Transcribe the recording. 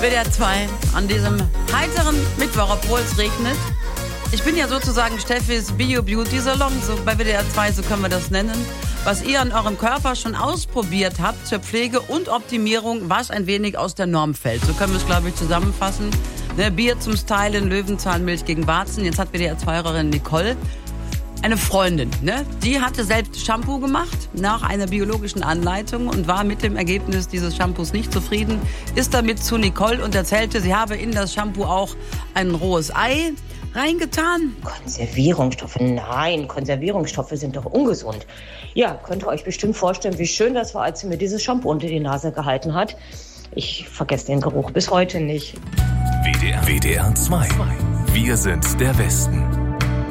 WDR 2 an diesem heiteren Mittwoch, obwohl es regnet. Ich bin ja sozusagen Steffis Bio-Beauty-Salon, so bei WDR 2, so können wir das nennen. Was ihr an eurem Körper schon ausprobiert habt zur Pflege und Optimierung, was ein wenig aus der Norm fällt. So können wir es, glaube ich, zusammenfassen. Bier zum Stylen, Löwenzahnmilch gegen Warzen. Jetzt hat WDR 2-Hörerin Nicole eine Freundin, die hatte selbst Shampoo gemacht nach einer biologischen Anleitung und war mit dem Ergebnis dieses Shampoos nicht zufrieden, ist damit zu Nicole und erzählte, sie habe in das Shampoo auch ein rohes Ei reingetan. Konservierungsstoffe? Nein, Konservierungsstoffe sind doch ungesund. Ja, könnt ihr euch bestimmt vorstellen, wie schön das war, als sie mir dieses Shampoo unter die Nase gehalten hat. Ich vergesse den Geruch bis heute nicht. WDR 2. Wir sind der Westen.